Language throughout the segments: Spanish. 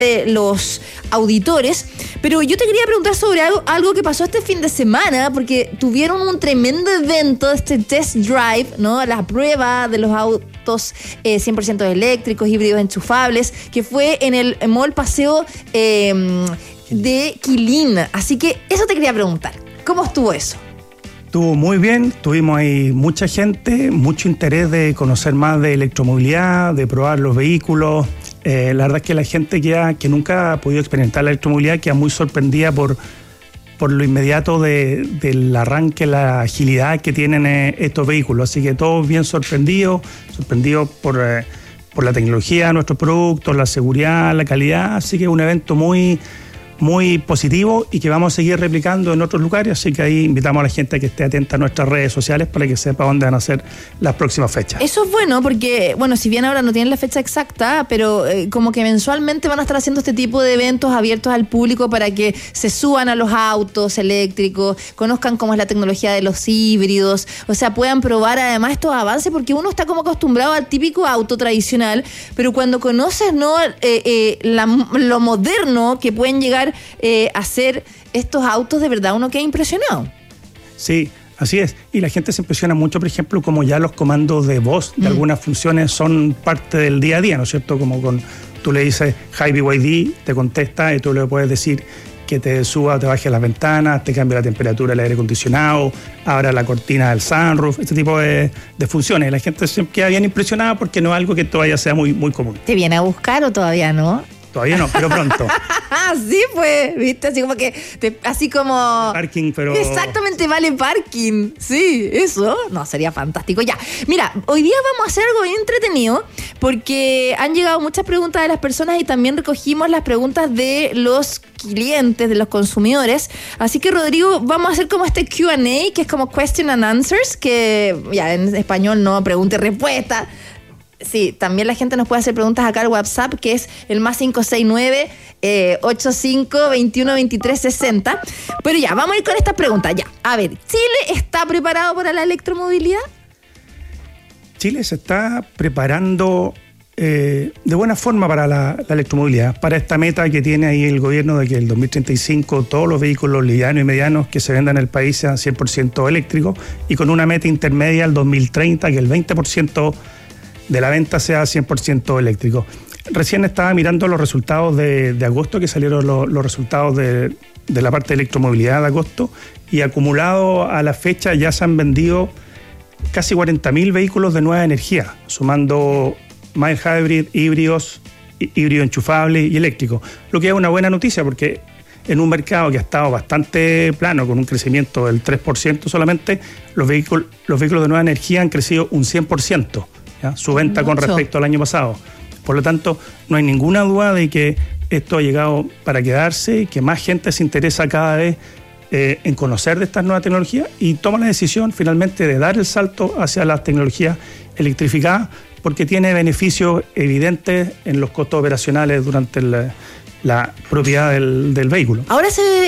de los auditores, pero yo te quería preguntar sobre algo que pasó este fin de semana, porque tuvieron un tremendo evento, este test drive, ¿no? La prueba de los autos 100% eléctricos, híbridos enchufables, que fue en el Mall Paseo de Quilín. Así que eso te quería preguntar. ¿Cómo estuvo eso? Estuvo muy bien, tuvimos ahí mucha gente, mucho interés de conocer más de electromovilidad, de probar los vehículos. La verdad es que la gente que nunca ha podido experimentar la electromovilidad queda muy sorprendida por lo inmediato del arranque, la agilidad que tienen estos vehículos. Así que todos bien sorprendidos por la tecnología de nuestros productos, la seguridad, la calidad. Así que es un evento muy positivo y que vamos a seguir replicando en otros lugares, así que ahí invitamos a la gente a que esté atenta a nuestras redes sociales para que sepa dónde van a ser las próximas fechas. Eso es bueno porque, bueno, si bien ahora no tienen la fecha exacta, pero como que mensualmente van a estar haciendo este tipo de eventos abiertos al público para que se suban a los autos eléctricos, conozcan cómo es la tecnología de los híbridos, o sea, puedan probar además estos avances, porque uno está como acostumbrado al típico auto tradicional, pero cuando conoces, ¿no? Lo moderno que pueden llegar hacer estos autos, de verdad uno queda impresionado. Sí, así es. Y la gente se impresiona mucho, por ejemplo, como ya los comandos de voz de algunas funciones son parte del día a día, ¿no es cierto? Como tú le dices Hi BYD, te contesta y tú le puedes decir que te suba o te baje las ventanas, te cambie la temperatura del aire acondicionado, abra la cortina del sunroof, este tipo de funciones. La gente se queda bien impresionada porque no es algo que todavía sea muy, muy común. ¿Te viene a buscar o todavía no? Todavía no, pero pronto. Sí, pues, viste, así como que, así como... Parking, pero... Exactamente, vale parking. Sí, eso, no, sería fantástico. Ya, mira, hoy día vamos a hacer algo bien entretenido porque han llegado muchas preguntas de las personas y también recogimos las preguntas de los clientes, de los consumidores. Así que, Rodrigo, vamos a hacer como este Q&A, que es como Question and Answers, que ya en español no, pregunta y respuesta. Sí, también la gente nos puede hacer preguntas acá al WhatsApp, que es el más 569-85-21-23-60. Pero ya, vamos a ir con estas preguntas. Ya, a ver, ¿Chile está preparado para la electromovilidad? Chile se está preparando de buena forma para la electromovilidad, para esta meta que tiene ahí el gobierno de que el 2035 todos los vehículos livianos y medianos que se vendan en el país sean 100% eléctricos, y con una meta intermedia al 2030 que el 20% de la venta sea 100% eléctrico. Recién estaba mirando los resultados de agosto, que salieron los resultados de la parte de electromovilidad de agosto, y acumulado a la fecha ya se han vendido casi 40.000 vehículos de nueva energía, sumando mild hybrid, híbrido enchufable y eléctrico, lo que es una buena noticia porque en un mercado que ha estado bastante plano, con un crecimiento del 3% solamente, los vehículos de nueva energía han crecido un 100%. ¿Ya? Su venta con respecto al año pasado. Por lo tanto, no hay ninguna duda de que esto ha llegado para quedarse y que más gente se interesa cada vez en conocer de estas nuevas tecnologías y toma la decisión finalmente de dar el salto hacia las tecnologías electrificadas porque tiene beneficios evidentes en los costos operacionales durante la propiedad del vehículo. Ahora,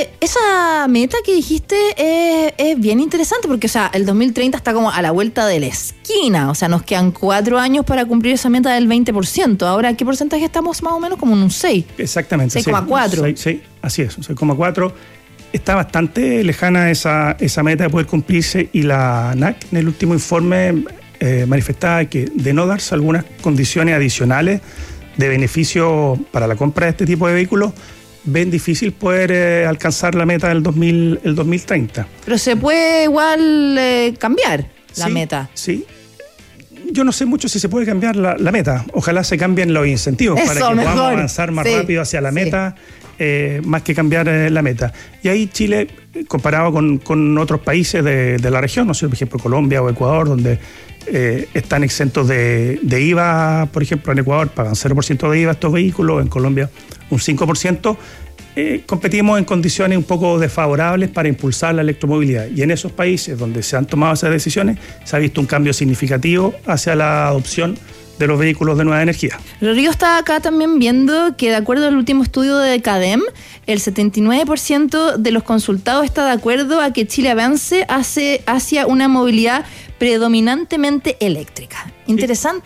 esa meta que dijiste es bien interesante porque, o sea, el 2030 está como a la vuelta de la esquina, o sea, nos quedan 4 años para cumplir esa meta del 20%. Ahora, ¿qué porcentaje estamos más o menos? Como en un 6. Exactamente. 6,4. Sí, así es, un 6,4. Está bastante lejana esa meta de poder cumplirse y la ANAC en el último informe manifestaba que de no darse algunas condiciones adicionales de beneficio para la compra de este tipo de vehículos, ven difícil poder alcanzar la meta del 2030. Pero se puede igual cambiar la meta. Sí. Yo no sé mucho si se puede cambiar la meta. Ojalá se cambien los incentivos para que podamos avanzar más rápido hacia la meta, más que cambiar la meta. Y ahí Chile, comparado con otros países de la región, no sé, por ejemplo Colombia o Ecuador, donde están exentos de IVA, por ejemplo en Ecuador pagan 0% de IVA estos vehículos, en Colombia un 5%, competimos en condiciones un poco desfavorables para impulsar la electromovilidad, y en esos países donde se han tomado esas decisiones se ha visto un cambio significativo hacia la adopción de los vehículos de nueva energía. Rodrigo está acá también viendo que de acuerdo al último estudio de CADEM, el 79% de los consultados está de acuerdo a que Chile avance hacia una movilidad predominantemente eléctrica. Interesante, ¿eh?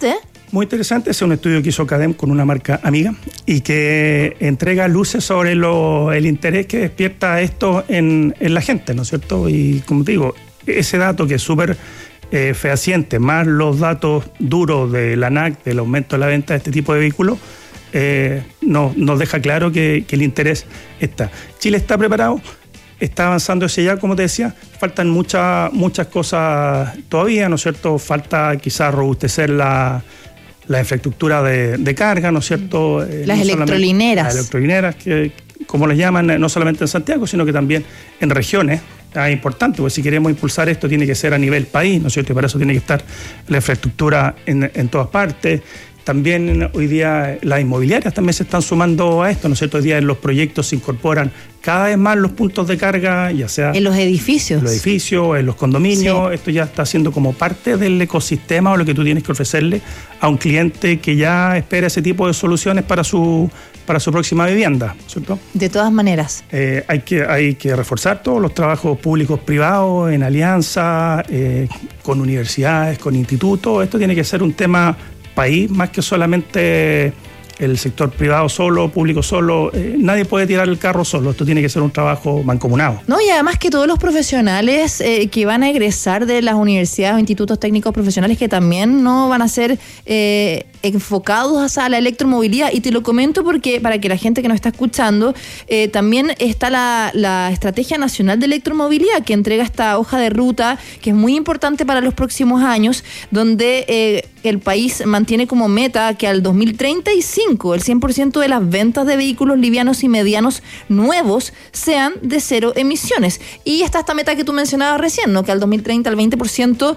Muy interesante, es un estudio que hizo CADEM con una marca amiga y que entrega luces sobre el interés que despierta esto en la gente, ¿no es cierto? Y como te digo, ese dato que es súper fehaciente, más los datos duros de la ANAC, del aumento de la venta de este tipo de vehículos, nos deja claro que el interés está. Chile está preparado, está avanzando hacia allá, como te decía, faltan muchas cosas todavía, ¿no es cierto? Falta quizás robustecer la infraestructura de carga, ¿no es cierto? Las electrolineras. Las electrolineras, que como les llaman, no solamente en Santiago, sino que también en regiones. Es importante, porque si queremos impulsar esto tiene que ser a nivel país, ¿no es cierto? Y para eso tiene que estar la infraestructura en todas partes. También hoy día las inmobiliarias también se están sumando a esto, ¿no es cierto? Hoy día en los proyectos se incorporan cada vez más los puntos de carga, ya sea en los edificios. En los edificios, en los condominios. Sí. Esto ya está siendo como parte del ecosistema o lo que tú tienes que ofrecerle a un cliente que ya espera ese tipo de soluciones para su próxima vivienda, ¿cierto? De todas maneras. Hay que reforzar todos los trabajos públicos privados en alianza, con universidades, con institutos. Esto tiene que ser un tema país, más que solamente el sector privado solo, público solo. Nadie puede tirar el carro solo, esto tiene que ser un trabajo mancomunado. No, y además que todos los profesionales que van a egresar de las universidades o institutos técnicos profesionales que también no van a ser enfocados a la electromovilidad, y te lo comento porque para que la gente que nos está escuchando, también está la Estrategia Nacional de Electromovilidad, que entrega esta hoja de ruta que es muy importante para los próximos años, donde el país mantiene como meta que al 2035 el 100% de las ventas de vehículos livianos y medianos nuevos sean de cero emisiones. Y está esta meta que tú mencionabas recién, ¿no? Que al 2030 el 20%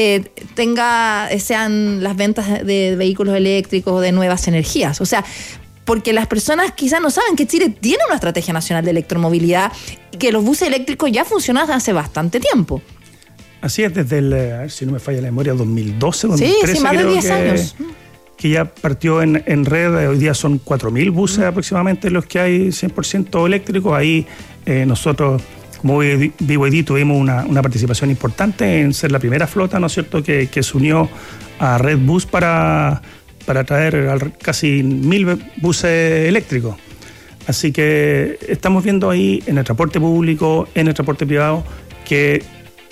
sean las ventas de vehículos eléctricos o de nuevas energías. O sea, porque las personas quizás no saben que Chile tiene una estrategia nacional de electromovilidad y que los buses eléctricos ya funcionan hace bastante tiempo. Así es, desde a ver si no me falla la memoria, 2012, 2013. Sí, más de 10 años. Que ya partió en red. Hoy día son 4.000 buses aproximadamente los que hay 100% eléctricos. Ahí nosotros, como Vivo ID, tuvimos una participación importante en ser la primera flota, ¿no es cierto?, que se unió a Red Bus para traer casi 1.000 buses eléctricos. Así que estamos viendo ahí en el transporte público, en el transporte privado, que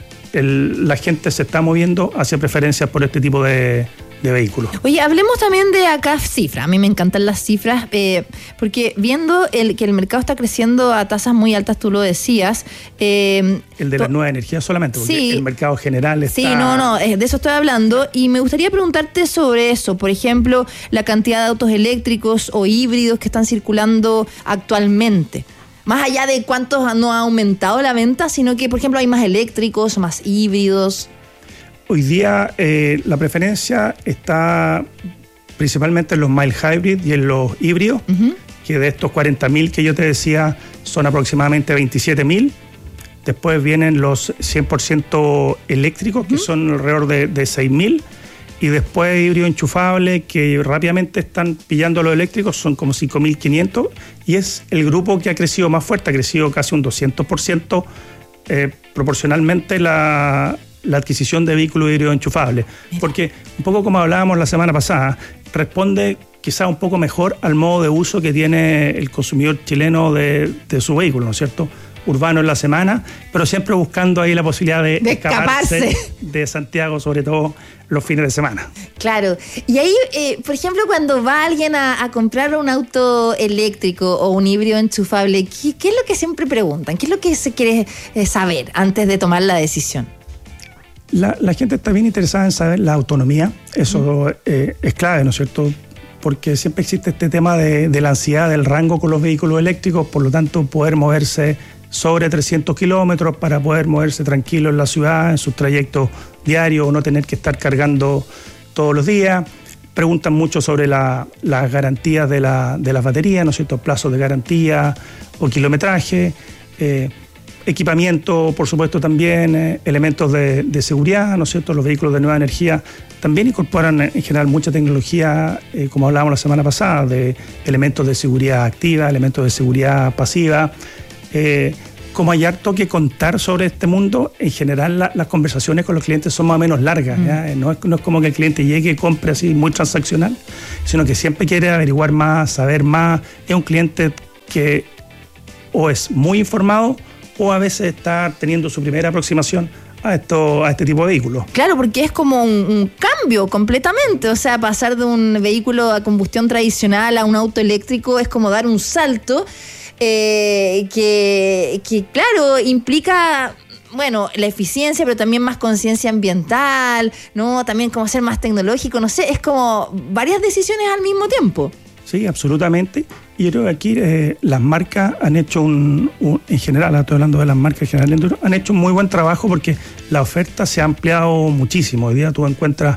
la gente se está moviendo hacia preferencias por este tipo de vehículos. Oye, hablemos también de acá cifras. A mí me encantan las cifras, porque viendo que el mercado está creciendo a tasas muy altas, tú lo decías. El de la nueva energía solamente, porque sí, el mercado general está... Sí, no, de eso estoy hablando, y me gustaría preguntarte sobre eso. Por ejemplo, la cantidad de autos eléctricos o híbridos que están circulando actualmente. Más allá de cuántos no ha aumentado la venta, sino que, por ejemplo, hay más eléctricos, más híbridos. Hoy día la preferencia está principalmente en los mild hybrid y en los híbridos, que de estos 40.000 que yo te decía son aproximadamente 27.000. Después vienen los 100% eléctricos, que son alrededor de 6.000. Y después híbrido enchufable, que rápidamente están pillando los eléctricos, son como 5.500. Y es el grupo que ha crecido más fuerte, ha crecido casi un 200% proporcionalmente la adquisición de vehículos híbridos enchufables. Porque un poco como hablábamos la semana pasada, responde quizá un poco mejor al modo de uso que tiene el consumidor chileno de su vehículo, ¿no es cierto? Urbano en la semana, pero siempre buscando ahí la posibilidad de escaparse de Santiago, sobre todo los fines de semana. Claro. Y ahí, por ejemplo, cuando va alguien a comprar un auto eléctrico o un híbrido enchufable, ¿qué es lo que siempre preguntan? ¿Qué es lo que se quiere saber antes de tomar la decisión? La gente está bien interesada en saber la autonomía. Eso es clave, ¿no es cierto? Porque siempre existe este tema de la ansiedad del rango con los vehículos eléctricos, por lo tanto poder moverse sobre 300 kilómetros para poder moverse tranquilo en la ciudad, en sus trayectos diarios, o no tener que estar cargando todos los días. Preguntan mucho sobre las garantías de las baterías, ¿no es cierto? Plazos de garantía o kilometraje, equipamiento, por supuesto, también, elementos de seguridad, ¿no es cierto? Los vehículos de nueva energía también incorporan en general mucha tecnología, como hablábamos la semana pasada, de elementos de seguridad activa, elementos de seguridad pasiva. como hay harto que contar sobre este mundo, en general las conversaciones con los clientes son más o menos largas. ¿Ya? No es como que el cliente llegue y compre así muy transaccional, sino que siempre quiere averiguar más, saber más. Es un cliente que o es muy informado o a veces está teniendo su primera aproximación a este tipo de vehículos. Claro, porque es como un cambio completamente. O sea, pasar de un vehículo a combustión tradicional a un auto eléctrico es como dar un salto que claro, implica, bueno, la eficiencia, pero también más conciencia ambiental, ¿no? También como ser más tecnológico, no sé, es como varias decisiones al mismo tiempo. Sí, absolutamente. Y yo creo que aquí las marcas han hecho en general, estoy hablando de las marcas en general, han hecho un muy buen trabajo porque la oferta se ha ampliado muchísimo. Hoy día tú encuentras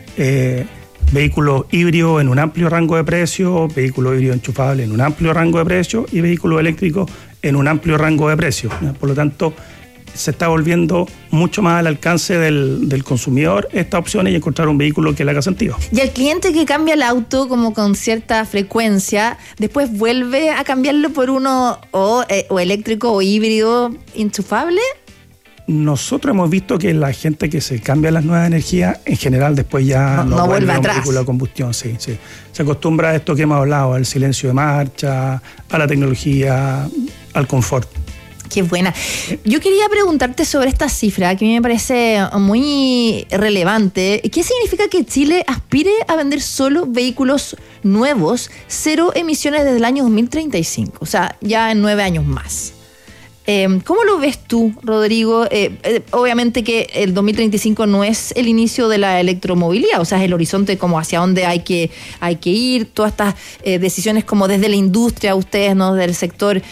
vehículos híbridos en un amplio rango de precios, vehículos híbridos enchufables en un amplio rango de precios y vehículos eléctricos en un amplio rango de precios. Por lo tanto, se está volviendo mucho más al alcance del consumidor estas opciones y encontrar un vehículo que le haga sentido. Y el cliente que cambia el auto como con cierta frecuencia, después vuelve a cambiarlo por uno o eléctrico o híbrido enchufable. Nosotros hemos visto que la gente que se cambia las nuevas energías, en general después ya no vuelve a un vehículo de combustión. Sí. Se acostumbra a esto que hemos hablado, al silencio de marcha, a la tecnología, al confort. Qué buena. Yo quería preguntarte sobre esta cifra que a mí me parece muy relevante. ¿Qué significa que Chile aspire a vender solo vehículos nuevos, cero emisiones desde el año 2035? O sea, ya en 9 años más. ¿Cómo lo ves tú, Rodrigo? Obviamente que el 2035 no es el inicio de la electromovilidad, o sea, es el horizonte como hacia dónde hay que ir, todas estas decisiones como desde la industria, ustedes, ¿no? Del sector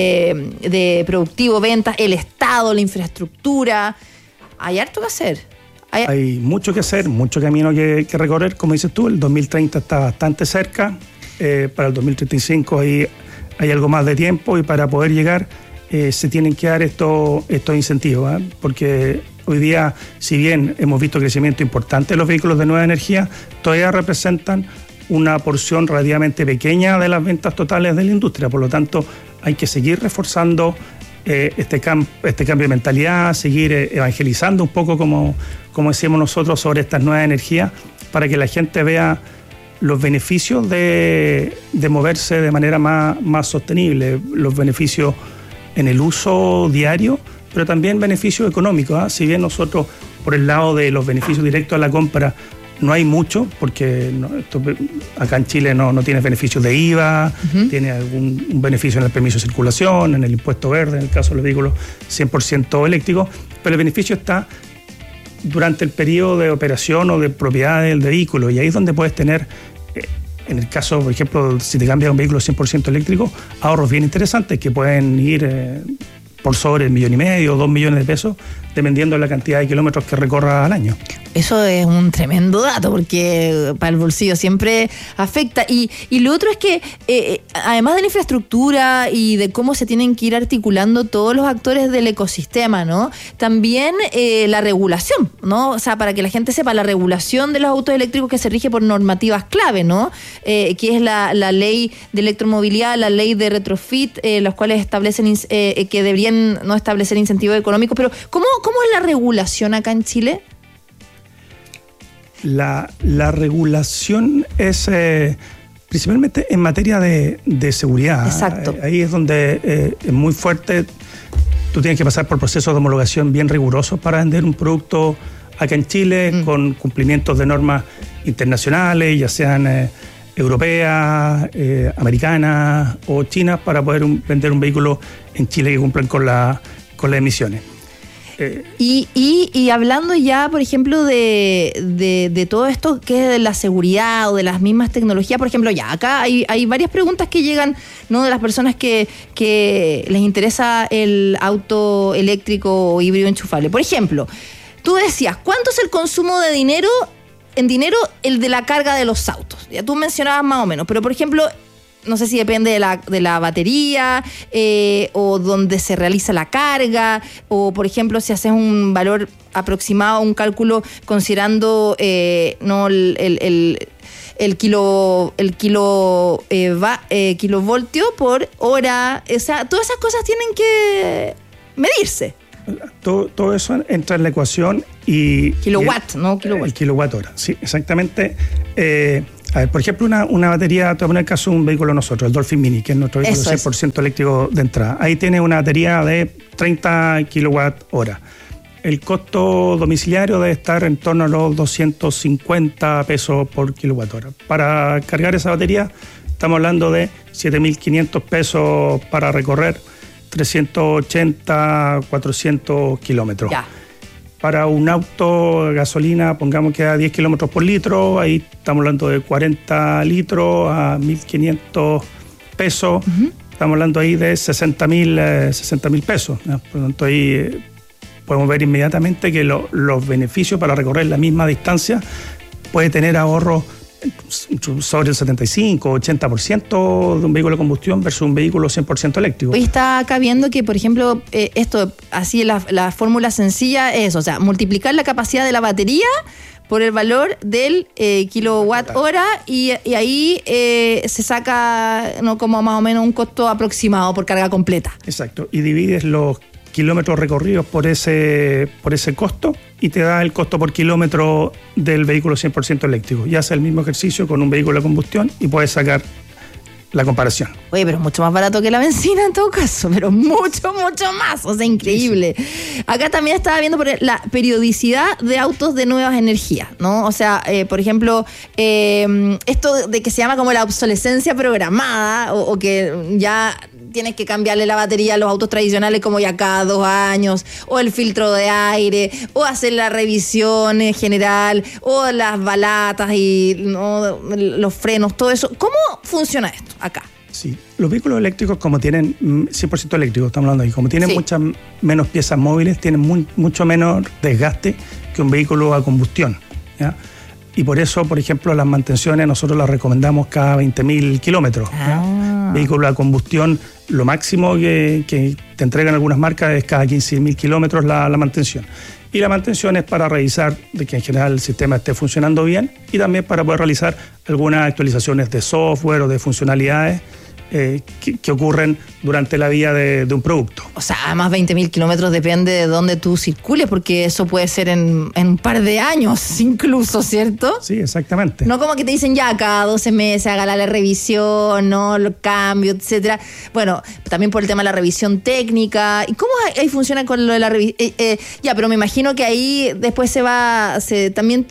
de productivo, ventas, el Estado, la infraestructura. Hay harto que hacer. Hay mucho que hacer, mucho camino que recorrer, como dices tú, el 2030 está bastante cerca, para el 2035 hay algo más de tiempo y para poder llegar se tienen que dar estos incentivos, porque hoy día, si bien hemos visto crecimiento importante de los vehículos de nueva energía, todavía representan una porción relativamente pequeña de las ventas totales de la industria. Por lo tanto, hay que seguir reforzando este cambio de mentalidad, seguir evangelizando un poco, como decíamos nosotros, sobre estas nuevas energías, para que la gente vea los beneficios de moverse de manera más sostenible, los beneficios en el uso diario, pero también beneficios económicos. Si bien nosotros, por el lado de los beneficios directos a la compra, no hay mucho, porque acá en Chile no tienes beneficios de IVA, tiene un beneficio en el permiso de circulación, en el impuesto verde, en el caso de los vehículos 100% eléctricos, pero el beneficio está durante el periodo de operación o de propiedad del vehículo, y ahí es donde puedes tener, en el caso, por ejemplo, si te cambias a un vehículo 100% eléctrico, ahorros bien interesantes que pueden ir por sobre 1,5 millones o 2 millones de pesos, dependiendo de la cantidad de kilómetros que recorra al año. Eso es un tremendo dato, porque para el bolsillo siempre afecta. Y lo otro es que, además de la infraestructura y de cómo se tienen que ir articulando todos los actores del ecosistema, ¿no? También la regulación, ¿no? O sea, para que la gente sepa, la regulación de los autos eléctricos que se rige por normativas clave, ¿no? Que es la ley de electromovilidad, la ley de retrofit, los cuales establecen que deberían no establecer incentivos económicos. Pero, ¿cómo es la regulación acá en Chile? La regulación es principalmente en materia de seguridad. Exacto. Ahí es donde es muy fuerte. Tú tienes que pasar por procesos de homologación bien rigurosos para vender un producto acá en Chile, con cumplimientos de normas internacionales, ya sean europeas, americanas o chinas, para poder vender un vehículo en Chile que cumplan con las emisiones. Y hablando ya, por ejemplo, de todo esto que es de la seguridad o de las mismas tecnologías, por ejemplo, ya acá hay varias preguntas que llegan, ¿no? De las personas que les interesa el auto eléctrico o híbrido enchufable. Por ejemplo, tú decías, ¿cuánto es el consumo de dinero el de la carga de los autos? Ya tú mencionabas más o menos, pero por ejemplo, no sé si depende de la batería o donde se realiza la carga, o por ejemplo si haces un valor aproximado, un cálculo considerando no el kilovoltio por hora. O sea, todas esas cosas tienen que medirse. Todo eso entra en la ecuación y... Kilowatt, no kilowatt. El kilowatt hora, sí, exactamente. A ver, por ejemplo, una batería, te voy a poner el caso de un vehículo de nosotros, el Dolphin Mini, que es nuestro vehículo 100% eléctrico de entrada. Ahí tiene una batería de 30 kilowatt hora. El costo domiciliario debe estar en torno a los 250 pesos por kilowatt hora. Para cargar esa batería, estamos hablando de 7.500 pesos para recorrer 380, 400 kilómetros. Ya. Para un auto de gasolina, pongamos que a 10 kilómetros por litro, ahí estamos hablando de 40 litros a 1.500 pesos. Estamos hablando ahí de 60.000 pesos, ¿no? Por lo tanto, ahí podemos ver inmediatamente que los beneficios para recorrer la misma distancia puede tener ahorros sobre el 75-80% de un vehículo de combustión versus un vehículo 100% eléctrico. Hoy está acá viendo que, por ejemplo, esto, así la fórmula sencilla es, o sea, multiplicar la capacidad de la batería por el valor del kilowatt hora y ahí se saca, ¿no?, como más o menos un costo aproximado por carga completa. Exacto, y divides los kilómetros recorridos por ese costo y te da el costo por kilómetro del vehículo 100% eléctrico. Y hace el mismo ejercicio con un vehículo de combustión y puedes sacar la comparación. Oye, pero es mucho más barato que la benzina en todo caso, pero mucho, mucho más. O sea, increíble. Sí. Acá también estaba viendo por la periodicidad de autos de nuevas energías, ¿no? O sea, por ejemplo, esto de que se llama como la obsolescencia programada o que ya tienes que cambiarle la batería a los autos tradicionales como ya cada 2 años, o el filtro de aire, o hacer la revisión en general, o las balatas y, ¿no?, los frenos, todo eso. ¿Cómo funciona esto acá? Sí, los vehículos eléctricos, como tienen 100% eléctricos, estamos hablando ahí, como tienen muchas menos piezas móviles, tienen mucho menos desgaste que un vehículo a combustión, ¿ya? Y por eso, por ejemplo, las mantenciones nosotros las recomendamos cada 20.000 kilómetros. Vehículo a combustión, lo máximo que te entregan algunas marcas es cada 15.000 kilómetros la mantención. Y la mantención es para revisar de que en general el sistema esté funcionando bien y también para poder realizar algunas actualizaciones de software o de funcionalidades que ocurren durante la vida de un producto. O sea, además 20.000 kilómetros depende de dónde tú circules, porque eso puede ser en un par de años incluso, ¿cierto? Sí, exactamente. No como que te dicen ya cada 12 meses haga la revisión, no los cambios, etcétera. Bueno, también por el tema de la revisión técnica. ¿Y cómo ahí funciona con lo de la revisión? Ya, pero me imagino que ahí después se tiene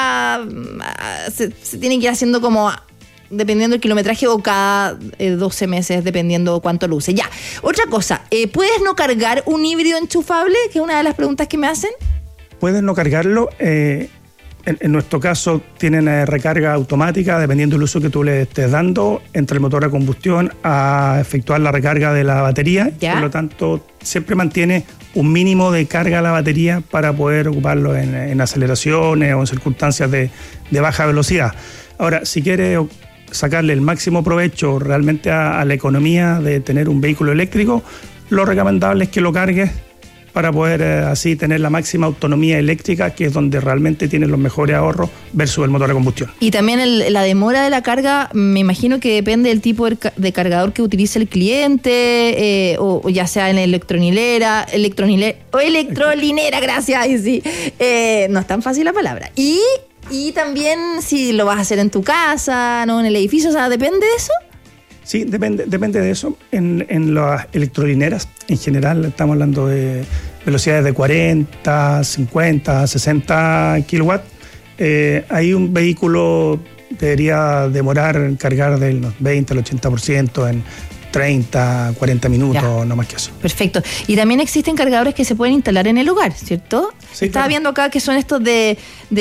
que ir haciendo como dependiendo del kilometraje o cada 12 meses, dependiendo cuánto lo use. Ya, otra cosa, ¿puedes no cargar un híbrido enchufable? Que es una de las preguntas que me hacen. Puedes no cargarlo. En nuestro caso tienen recarga automática, dependiendo del uso que tú le estés dando, entre el motor a combustión a efectuar la recarga de la batería. ¿Ya? Por lo tanto, siempre mantiene un mínimo de carga a la batería para poder ocuparlo en aceleraciones o en circunstancias de baja velocidad. Ahora, si quieres sacarle el máximo provecho realmente a la economía de tener un vehículo eléctrico, lo recomendable es que lo cargues para poder así tener la máxima autonomía eléctrica, que es donde realmente tienes los mejores ahorros versus el motor a combustión. Y también la demora de la carga, me imagino que depende del tipo de cargador que utilice el cliente, o ya sea en electrolinera, gracias, ay, sí. No es tan fácil la palabra. Y también si lo vas a hacer en tu casa, no en el edificio, o sea, ¿depende de eso? Sí, depende de eso. En las electrolineras, en general, estamos hablando de velocidades de 40, 50, 60 kilowatts. Ahí un vehículo debería demorar en cargar del 20 al 80% en 30, 40 minutos, ya, no más que eso. Perfecto. Y también existen cargadores que se pueden instalar en el hogar, ¿cierto? Sí, estaba viendo acá que son estos de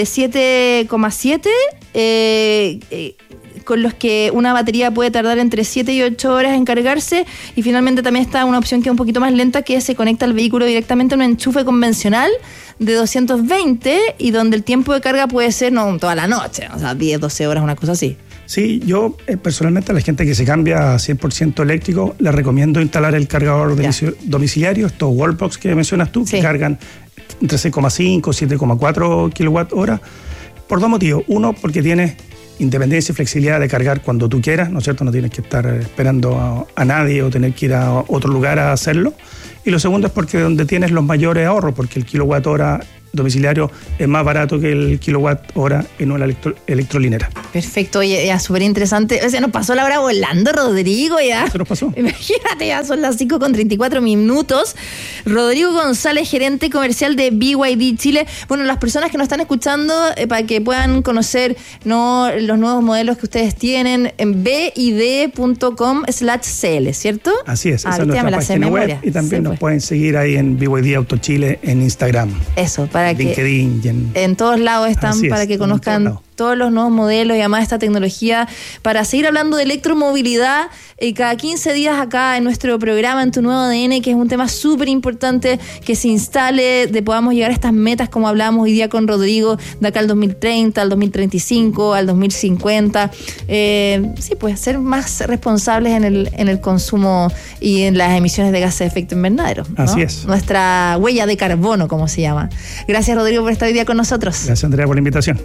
7,7, con los que una batería puede tardar entre 7 y 8 horas en cargarse, y finalmente también está una opción que es un poquito más lenta, que se conecta al vehículo directamente a un enchufe convencional de 220 y donde el tiempo de carga puede ser no toda la noche, o sea, 10, 12 horas, una cosa así. Sí, yo personalmente a la gente que se cambia a 100% eléctrico les recomiendo instalar el cargador domiciliario, estos wallbox que mencionas tú, sí, que cargan entre 6,5 y 7,4 kilowatt hora, por 2 motivos. Uno, porque tienes independencia y flexibilidad de cargar cuando tú quieras, ¿no es cierto? No tienes que estar esperando a nadie o tener que ir a otro lugar a hacerlo. Y lo segundo es porque donde tienes los mayores ahorros, porque el kilowatt hora domiciliario es más barato que el kilowatt hora en una electrolinera. Perfecto, oye, ya súper interesante. O sea, nos pasó la hora volando, Rodrigo, ya. Se nos pasó. Imagínate, ya son las 5:34. Rodrigo González, gerente comercial de BYD Chile. Bueno, las personas que nos están escuchando, para que puedan conocer, ¿no?, los nuevos modelos que ustedes tienen en bid.com/cl, ¿cierto? Así es, esa es nuestra página web. Y también nos pueden seguir ahí en BYD Auto Chile en Instagram. Eso, para LinkedIn, que en todos lados están, para que conozcan todos los nuevos modelos y además esta tecnología para seguir hablando de electromovilidad cada 15 días acá en nuestro programa En Tu Nuevo ADN, que es un tema súper importante que se instale, de podamos llegar a estas metas como hablábamos hoy día con Rodrigo, de acá al 2030, al 2035, al 2050. Sí, pues ser más responsables en el consumo y en las emisiones de gases de efecto invernadero, ¿no? Así es. Nuestra huella de carbono, como se llama. Gracias, Rodrigo, por estar hoy día con nosotros. Gracias, Andrea, por la invitación.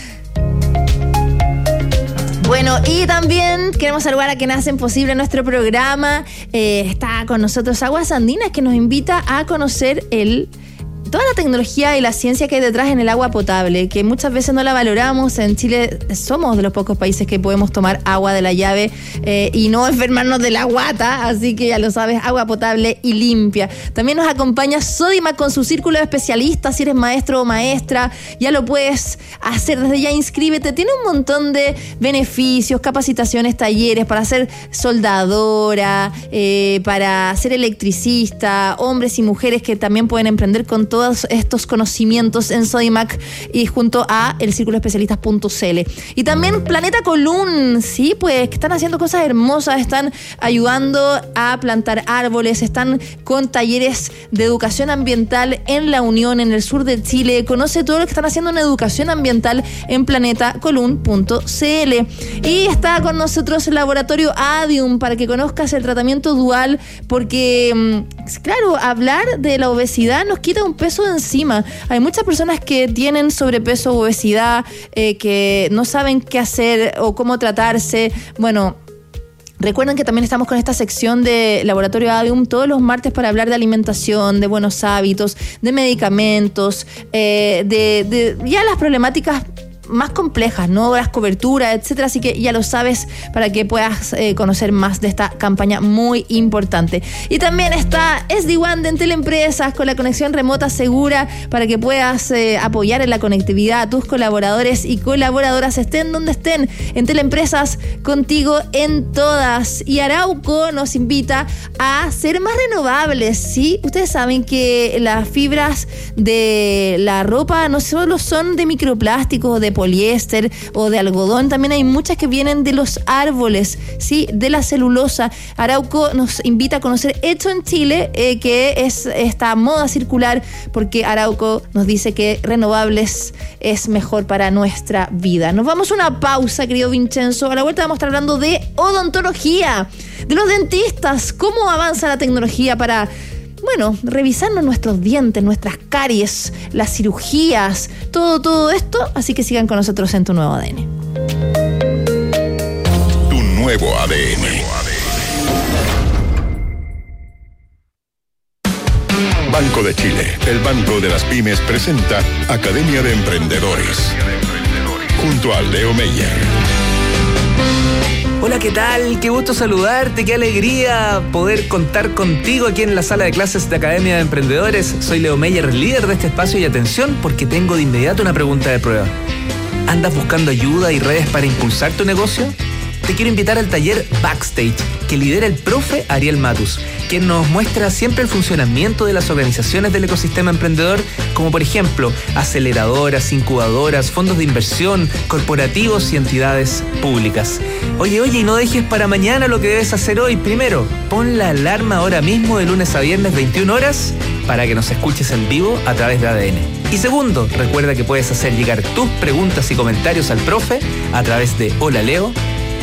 Bueno, y también queremos saludar a quienes hacen posible nuestro programa. Está con nosotros Aguas Andinas, que nos invita a conocer toda la tecnología y la ciencia que hay detrás en el agua potable, que muchas veces no la valoramos. En Chile somos de los pocos países que podemos tomar agua de la llave y no enfermarnos de la guata, así que ya lo sabes, agua potable y limpia. También nos acompaña Sodimac con su círculo de especialistas. Si eres maestro o maestra, ya lo puedes hacer desde ya, inscríbete. Tiene un montón de beneficios, capacitaciones, talleres para ser soldadora, para ser electricista, hombres y mujeres que también pueden emprender con todos estos conocimientos en Sodimac y junto a el círculo especialistas.cl. Y también Planeta Colún, sí, pues que están haciendo cosas hermosas, están ayudando a plantar árboles, están con talleres de educación ambiental en La Unión, en el sur de Chile. Conoce todo lo que están haciendo en educación ambiental en planetacolún.cl. Y está con nosotros el laboratorio Adium para que conozcas el tratamiento dual, porque claro, hablar de la obesidad nos quita un peso de encima. Hay muchas personas que tienen sobrepeso o obesidad, que no saben qué hacer o cómo tratarse. Bueno, recuerden que también estamos con esta sección de Laboratorio Adium todos los martes para hablar de alimentación, de buenos hábitos, de medicamentos, de ya las problemáticas más complejas, ¿no? Las coberturas, etcétera. Así que ya lo sabes para que puedas conocer más de esta campaña muy importante. Y también está SD-WAN de Entel Empresas con la conexión remota segura para que puedas apoyar en la conectividad a tus colaboradores y colaboradoras, estén donde estén. Entel Empresas, contigo en todas. Y Arauco nos invita a ser más renovables, ¿sí? Ustedes saben que las fibras de la ropa no solo son de microplásticos, de poliéster o de algodón, también hay muchas que vienen de los árboles, ¿sí? De la celulosa. Arauco nos invita a conocer Hecho en Chile, que es esta moda circular, porque Arauco nos dice que renovables es mejor para nuestra vida. Nos vamos a una pausa, querido Vincenzo. A la vuelta vamos a estar hablando de odontología, de los dentistas, cómo avanza la tecnología para, bueno, revisarnos nuestros dientes, nuestras caries, las cirugías, todo esto. Así que sigan con nosotros en Tu Nuevo ADN. Tu Nuevo ADN. Banco de Chile, el banco de las pymes, presenta Academia de Emprendedores, junto a Leo Meyer. Hola, ¿qué tal? Qué gusto saludarte, qué alegría poder contar contigo aquí en la sala de clases de Academia de Emprendedores. Soy Leo Meyer, líder de este espacio, y atención porque tengo de inmediato una pregunta de prueba. ¿Andas buscando ayuda y redes para impulsar tu negocio? Te quiero invitar al taller Backstage que lidera el profe Ariel Matus, quien nos muestra siempre el funcionamiento de las organizaciones del ecosistema emprendedor, como por ejemplo aceleradoras, incubadoras, fondos de inversión, corporativos y entidades públicas. Oye, y no dejes para mañana lo que debes hacer hoy. Primero, pon la alarma ahora mismo de lunes a viernes 21 horas para que nos escuches en vivo a través de ADN. Y segundo, recuerda que puedes hacer llegar tus preguntas y comentarios al profe a través de holaleo.cl.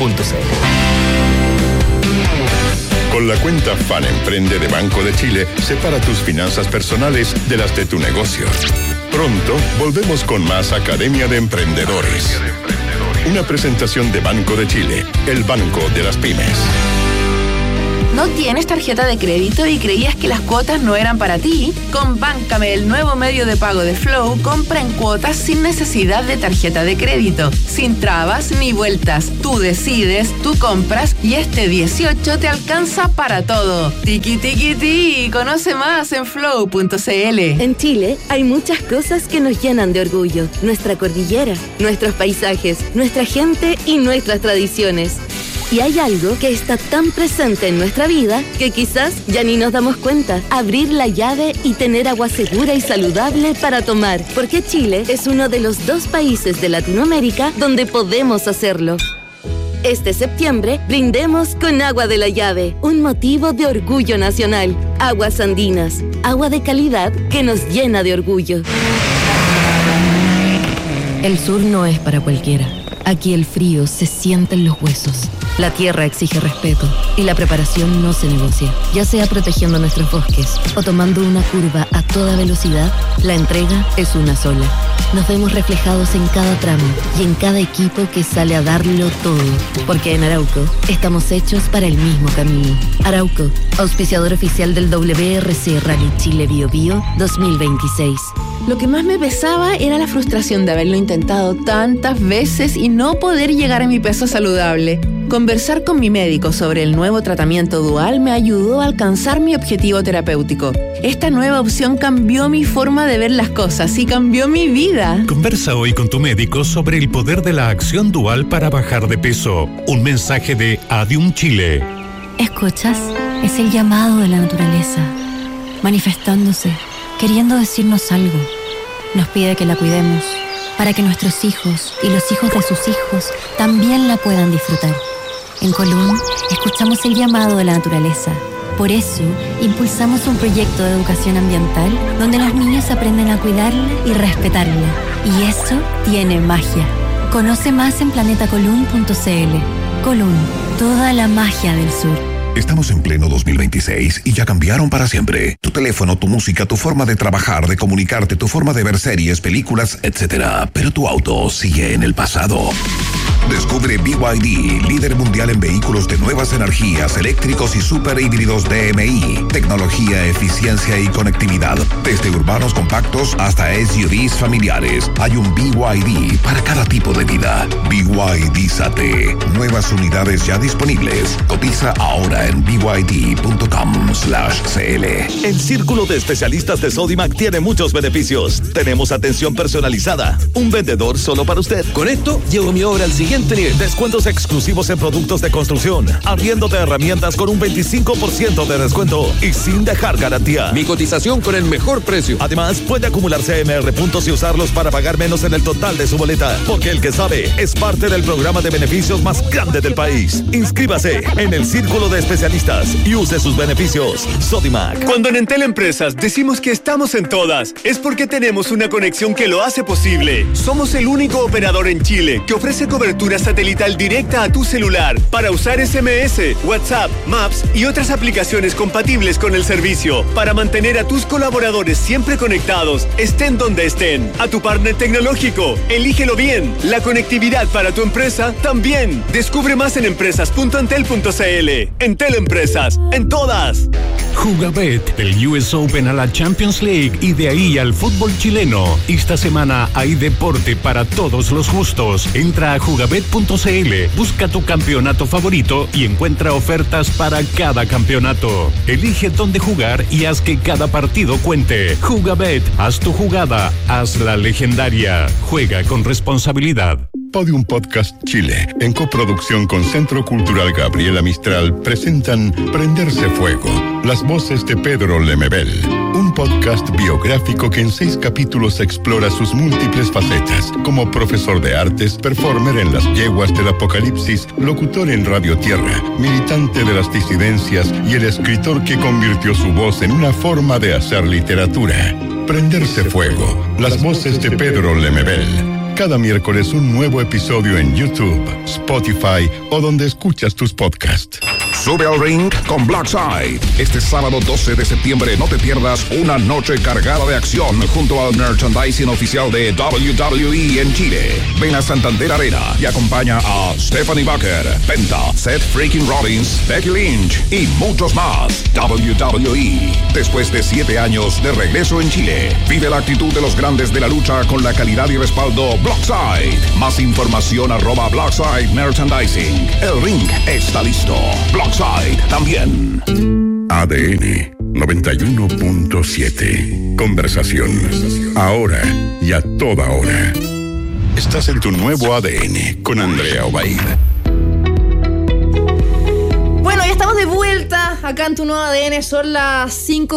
Con la cuenta Fan Emprende de Banco de Chile, separa tus finanzas personales de las de tu negocio. Pronto volvemos con más Academia de Emprendedores. Una presentación de Banco de Chile, el banco de las pymes. ¿No tienes tarjeta de crédito y creías que las cuotas no eran para ti? Con Báncame, el nuevo medio de pago de Flow, compra en cuotas sin necesidad de tarjeta de crédito. Sin trabas ni vueltas. Tú decides, tú compras y este 18 te alcanza para todo. Tiki tiki ti. Conoce más en flow.cl. En Chile hay muchas cosas que nos llenan de orgullo. Nuestra cordillera, nuestros paisajes, nuestra gente y nuestras tradiciones. Y hay algo que está tan presente en nuestra vida que quizás ya ni nos damos cuenta. Abrir la llave y tener agua segura y saludable para tomar. Porque Chile es uno de los 2 países de Latinoamérica donde podemos hacerlo. Este septiembre, brindemos con agua de la llave, un motivo de orgullo nacional. Aguas andinas, agua de calidad que nos llena de orgullo. El sur no es para cualquiera. Aquí el frío se siente en los huesos. La tierra exige respeto y la preparación no se negocia. Ya sea protegiendo nuestros bosques o tomando una curva a toda velocidad, la entrega es una sola. Nos vemos reflejados en cada tramo y en cada equipo que sale a darlo todo. Porque en Arauco estamos hechos para el mismo camino. Arauco, auspiciador oficial del WRC Rally Chile Bio Bio 2026. Lo que más me pesaba era la frustración de haberlo intentado tantas veces y no poder llegar a mi peso saludable. Conversar con mi médico sobre el nuevo tratamiento dual me ayudó a alcanzar mi objetivo terapéutico. Esta nueva opción cambió mi forma de ver las cosas y cambió mi vida. Conversa hoy con tu médico sobre el poder de la acción dual para bajar de peso. Un mensaje de Adium Chile. ¿Escuchas? Es el llamado de la naturaleza, manifestándose, queriendo decirnos algo. Nos pide que la cuidemos, para que nuestros hijos y los hijos de sus hijos también la puedan disfrutar. En Colún, escuchamos el llamado de la naturaleza. Por eso, impulsamos un proyecto de educación ambiental donde los niños aprenden a cuidarla y respetarla. Y eso tiene magia. Conoce más en planetacolún.cl. Colún, toda la magia del sur. Estamos en pleno 2026 y ya cambiaron para siempre. Tu teléfono, tu música, tu forma de trabajar, de comunicarte, tu forma de ver series, películas, etc. Pero tu auto sigue en el pasado. Descubre BYD, líder mundial en vehículos de nuevas energías, eléctricos y super híbridos DMI. Tecnología, eficiencia y conectividad. Desde urbanos compactos hasta SUVs familiares. Hay un BYD para cada tipo de vida. BYD-Sate. Nuevas unidades ya disponibles. Cotiza ahora en byd.com/cl. El Círculo de Especialistas de Sodimac tiene muchos beneficios. Tenemos atención personalizada. Un vendedor solo para usted. Con esto, llevo mi obra al siguiente nivel. Descuentos exclusivos en productos de construcción. Arriendo de herramientas con un 25% de descuento y sin dejar garantía. Mi cotización con el mejor precio. Además, puede acumular CMR puntos y usarlos para pagar menos en el total de su boleta. Porque el que sabe es parte del programa de beneficios más grande del país. Inscríbase en el Círculo de Especialistas y use sus beneficios. Sodimac. Cuando en Entel Empresas decimos que estamos en todas, es porque tenemos una conexión que lo hace posible. Somos el único operador en Chile que ofrece cobertura satelital directa a tu celular para usar SMS, WhatsApp, Maps y otras aplicaciones compatibles con el servicio para mantener a tus colaboradores siempre conectados, estén donde estén. A tu partner tecnológico, elígelo bien. La conectividad para tu empresa también. Descubre más en empresas.entel.cl. Entel Empresas, en todas. Jugabet, del US Open a la Champions League y de ahí al fútbol chileno. Esta semana hay deporte para todos los gustos. Entra a jugabet.cl, busca tu campeonato favorito y encuentra ofertas para cada campeonato. Elige dónde jugar y haz que cada partido cuente. Jugabet, haz tu jugada, hazla legendaria. Juega con responsabilidad. Podium Podcast Chile, en coproducción con Centro Cultural Gabriela Mistral, presentan Prenderse Fuego, las voces de Pedro Lemebel, un podcast biográfico que en 6 capítulos explora sus múltiples facetas, como profesor de artes, performer en las yeguas del apocalipsis, locutor en Radio Tierra, militante de las disidencias y el escritor que convirtió su voz en una forma de hacer literatura. Prenderse Fuego, las voces de Pedro Lemebel. Cada miércoles un nuevo episodio en YouTube, Spotify o donde escuchas tus podcasts. Sube al ring con Blackside. Este sábado 12 de septiembre no te pierdas una noche cargada de acción junto al merchandising oficial de WWE en Chile. Ven a Santander Arena y acompaña a Stephanie Bucker, Penta, Seth Freaking Rollins, Becky Lynch y muchos más. WWE. Después de 7 años de regreso en Chile, vive la actitud de los grandes de la lucha con la calidad y respaldo Blackside. Más información @Blackside Merchandising. El ring está listo. Blackside también. ADN 91.7. Conversación. Ahora y a toda hora. Estás en tu nuevo ADN con Andrea Obaid. Bueno, ya estamos de vuelta acá en tu nuevo ADN. Son las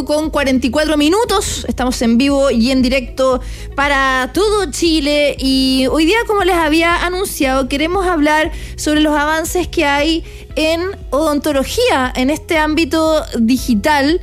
5:44. Estamos en vivo y en directo para todo Chile. Y hoy día, como les había anunciado, queremos hablar sobre los avances que hay en odontología, en este ámbito digital,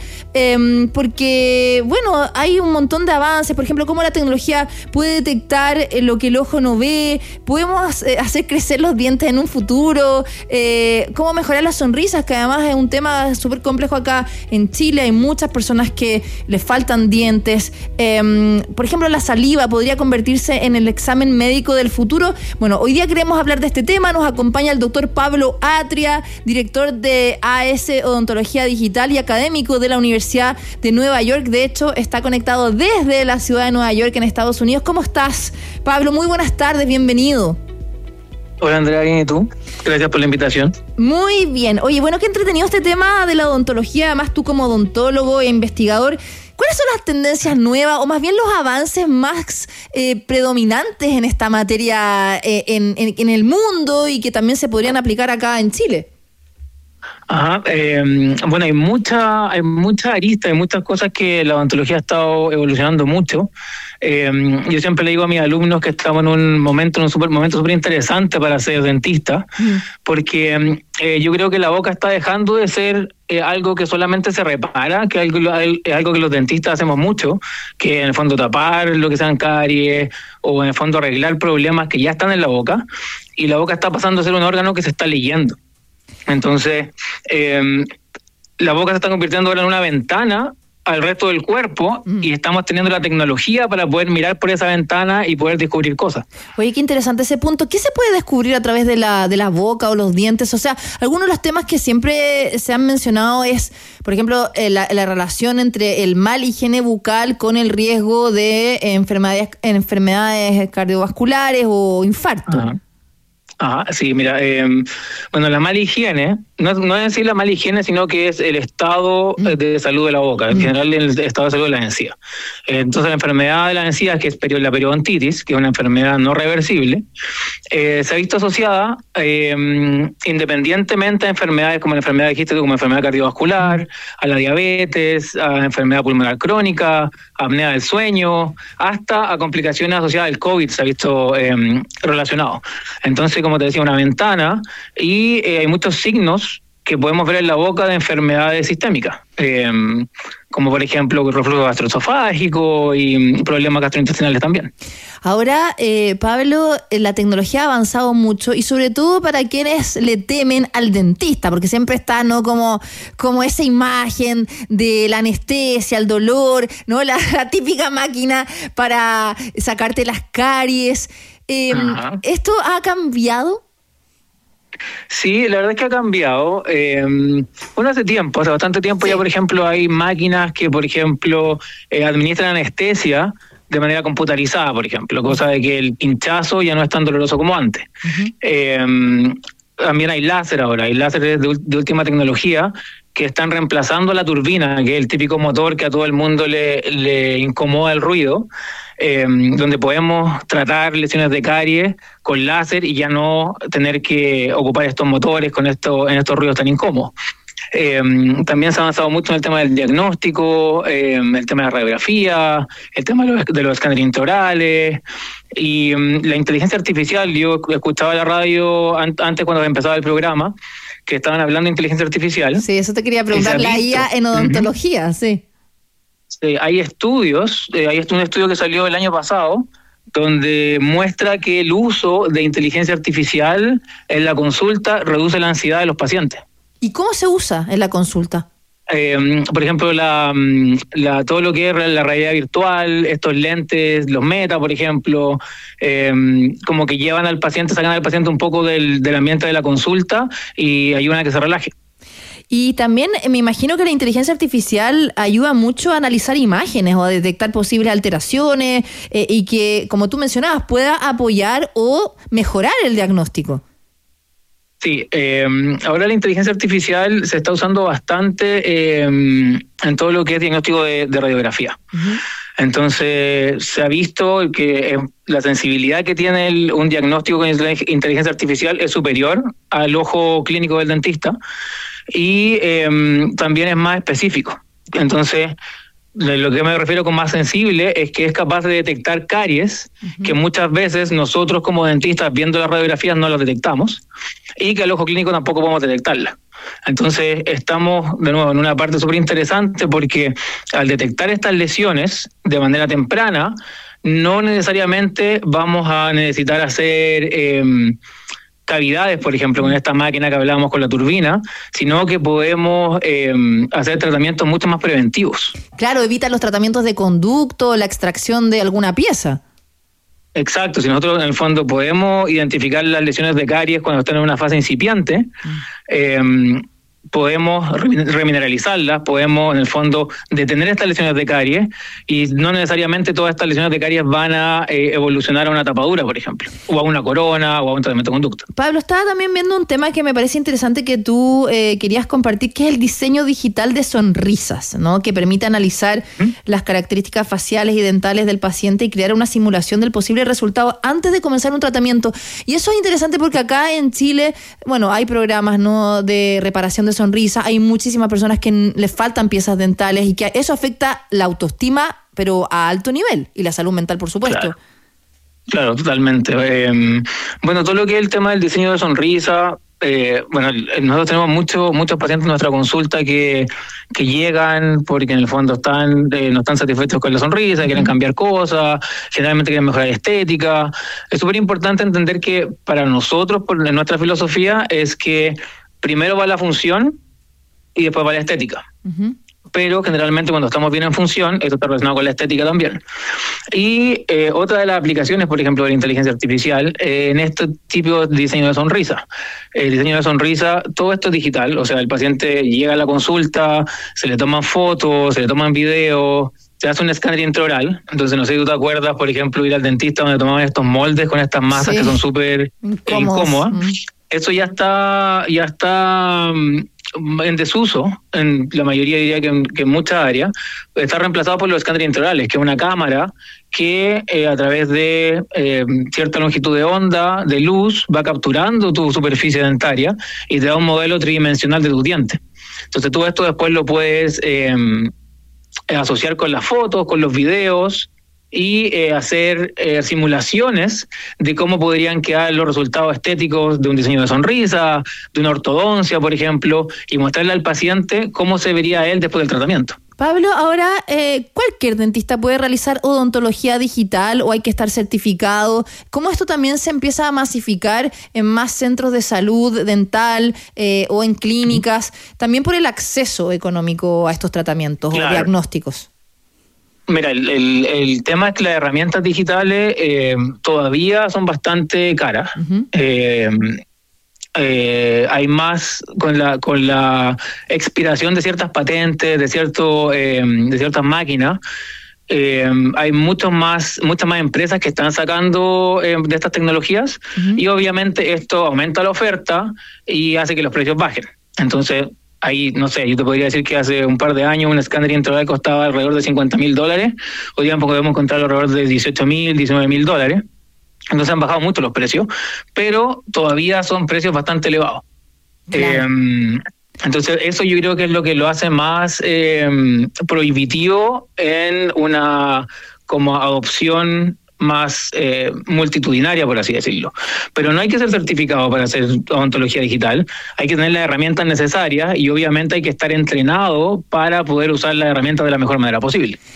porque, bueno, hay un montón de avances. Por ejemplo, cómo la tecnología puede detectar lo que el ojo no ve, podemos hacer crecer los dientes en un futuro, cómo mejorar las sonrisas, que además es un tema súper complejo acá en Chile. Hay muchas personas que les faltan dientes. Por ejemplo, la saliva podría convertirse en el examen médico del futuro. Bueno, hoy día queremos hablar de este tema. Nos acompaña el doctor Pablo Atria, director de AS Odontología Digital y académico de la Universidad de Nueva York. De hecho, está conectado desde la ciudad de Nueva York, en Estados Unidos. ¿Cómo estás, Pablo? Muy buenas tardes, bienvenido. Hola, Andrea, ¿bien y tú? Gracias por la invitación. Muy bien. Oye, bueno, qué entretenido este tema de la odontología. Además, tú como odontólogo e investigador, ¿cuáles son las tendencias nuevas o más bien los avances más predominantes en esta materia en el mundo y que también se podrían aplicar acá en Chile? Ajá, bueno, hay mucha arista, hay muchas cosas que la odontología ha estado evolucionando mucho. Yo siempre le digo a mis alumnos que estamos en un momento súper interesante para ser dentista, porque yo creo que la boca está dejando de ser algo que solamente se repara, que es algo que los dentistas hacemos mucho, que en el fondo tapar lo que sean caries o en el fondo arreglar problemas que ya están en la boca, y la boca está pasando a ser un órgano que se está leyendo. Entonces, la boca se está convirtiendo ahora en una ventana al resto del cuerpo y estamos teniendo la tecnología para poder mirar por esa ventana y poder descubrir cosas. Oye, qué interesante ese punto. ¿Qué se puede descubrir a través de la boca o los dientes? O sea, algunos de los temas que siempre se han mencionado es, por ejemplo, la relación entre el mal higiene bucal con el riesgo de enfermedades cardiovasculares o infarto. Ajá, sí, mira, bueno, la mala higiene, no es decir la mala higiene, sino que es el estado de salud de la boca, en general el estado de salud de la encía. Entonces la enfermedad de la encía, que es la periodontitis, que es una enfermedad no reversible, se ha visto asociada independientemente a enfermedades como la enfermedad, dijiste tú, como enfermedad cardiovascular, a la diabetes, a la enfermedad pulmonar crónica, a apnea del sueño, hasta a complicaciones asociadas al COVID se ha visto relacionado. Entonces, como te decía, una ventana, y hay muchos signos que podemos ver en la boca de enfermedades sistémicas, como por ejemplo reflujo gastroesofágico y problemas gastrointestinales también. Ahora, Pablo, la tecnología ha avanzado mucho y sobre todo para quienes le temen al dentista, porque siempre está, ¿no?, como esa imagen de la anestesia, el dolor, ¿no?, la típica máquina para sacarte las caries. ¿Esto ha cambiado? Sí, la verdad es que ha cambiado. Hace bastante tiempo ya, por ejemplo, hay máquinas que, por ejemplo, administran anestesia de manera computarizada, por ejemplo, cosa de que el pinchazo ya no es tan doloroso como antes. También hay láser ahora, hay láseres de última tecnología que están reemplazando la turbina, que es el típico motor que a todo el mundo le incomoda el ruido, donde podemos tratar lesiones de caries con láser y ya no tener que ocupar estos motores en estos ruidos tan incómodos. También se ha avanzado mucho en el tema del diagnóstico, el tema de la radiografía, el tema de los escáneres intraorales y la inteligencia artificial. Yo escuchaba la radio antes cuando empezaba el programa, que estaban hablando de inteligencia artificial. Sí, eso te quería preguntar, la IA en odontología, sí. Sí, hay estudios, hay un estudio que salió el año pasado, donde muestra que el uso de inteligencia artificial en la consulta reduce la ansiedad de los pacientes. ¿Y cómo se usa en la consulta? Por ejemplo, todo lo que es la realidad virtual, estos lentes, los Meta, por ejemplo, como que llevan al paciente, sacan al paciente un poco del ambiente de la consulta y ayudan a que se relaje. Y también me imagino que la inteligencia artificial ayuda mucho a analizar imágenes o a detectar posibles alteraciones y que, como tú mencionabas, pueda apoyar o mejorar el diagnóstico. Sí, ahora la inteligencia artificial se está usando bastante en todo lo que es diagnóstico de radiografía. Uh-huh. Entonces, se ha visto que la sensibilidad que tiene un diagnóstico con inteligencia artificial es superior al ojo clínico del dentista y también es más específico. Entonces, lo que me refiero con más sensible es que es capaz de detectar caries que muchas veces nosotros como dentistas viendo las radiografías no las detectamos y que al ojo clínico tampoco podemos detectarlas. Entonces estamos de nuevo en una parte súper interesante porque al detectar estas lesiones de manera temprana no necesariamente vamos a necesitar hacer cavidades, por ejemplo, con esta máquina que hablábamos con la turbina, sino que podemos hacer tratamientos mucho más preventivos. Claro, evita los tratamientos de conducto, la extracción de alguna pieza. Exacto, si nosotros en el fondo podemos identificar las lesiones de caries cuando están en una fase incipiente, podemos remineralizarlas, podemos en el fondo detener estas lesiones de caries y no necesariamente todas estas lesiones de caries van a evolucionar a una tapadura, por ejemplo, o a una corona o a un tratamiento de conducta. Pablo, estaba también viendo un tema que me parece interesante que tú querías compartir, que es el diseño digital de sonrisas, ¿no? Que permite analizar las características faciales y dentales del paciente y crear una simulación del posible resultado antes de comenzar un tratamiento. Y eso es interesante porque acá en Chile, bueno, hay programas, ¿no?, de reparación de sonrisa, hay muchísimas personas que les faltan piezas dentales y que eso afecta la autoestima, pero a alto nivel, y la salud mental, por supuesto. Claro, totalmente. Bueno, todo lo que es el tema del diseño de sonrisa, bueno, nosotros tenemos muchos pacientes en nuestra consulta que llegan porque en el fondo no están satisfechos con la sonrisa, quieren cambiar cosas, generalmente quieren mejorar estética. Es súper importante entender que para nosotros, en nuestra filosofía, es que primero va la función y después va la estética. Uh-huh. Pero generalmente cuando estamos bien en función, esto está relacionado con la estética también. Y otra de las aplicaciones, por ejemplo, de la inteligencia artificial, en este tipo de diseño de sonrisa. El diseño de sonrisa, todo esto es digital, o sea, el paciente llega a la consulta, se le toman fotos, se le toman videos, se hace un escáner intraoral. Entonces, no sé si tú te acuerdas, por ejemplo, ir al dentista donde tomaban estos moldes con estas masas que son súper incómodas. Eso ya está en desuso, en la mayoría diría que en muchas áreas. Está reemplazado por los escáneres intraorales, que es una cámara que a través de cierta longitud de onda, de luz, va capturando tu superficie dentaria y te da un modelo tridimensional de tus dientes. Entonces tú esto después lo puedes asociar con las fotos, con los videos, y hacer simulaciones de cómo podrían quedar los resultados estéticos de un diseño de sonrisa, de una ortodoncia, por ejemplo, y mostrarle al paciente cómo se vería él después del tratamiento. Pablo, ahora, ¿cualquier dentista puede realizar odontología digital o hay que estar certificado? ¿Cómo esto también se empieza a masificar en más centros de salud dental o en clínicas? También por el acceso económico a estos tratamientos o diagnósticos. Mira, el tema es que las herramientas digitales todavía son bastante caras. Uh-huh. Hay más con la expiración de ciertas patentes, de ciertas máquinas. Hay muchas más empresas que están sacando de estas tecnologías. Uh-huh. Y obviamente esto aumenta la oferta y hace que los precios bajen. Entonces, ahí, no sé, yo te podría decir que hace un par de años un escáner intraoral costaba alrededor de $50,000. Hoy día podemos encontrar alrededor de $18,000, $19,000. Entonces han bajado mucho los precios, pero todavía son precios bastante elevados. Claro. Entonces eso yo creo que es lo que lo hace más prohibitivo en una como adopción más multitudinaria, por así decirlo. Pero no hay que ser certificado para hacer odontología digital, hay que tener las herramientas necesarias y obviamente hay que estar entrenado para poder usar las herramientas de la mejor manera posible.